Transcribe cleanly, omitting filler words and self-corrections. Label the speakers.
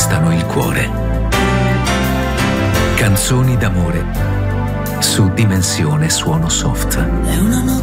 Speaker 1: conquistano il cuore. Canzoni d'amore su Dimensione Suono Soft.
Speaker 2: È una notte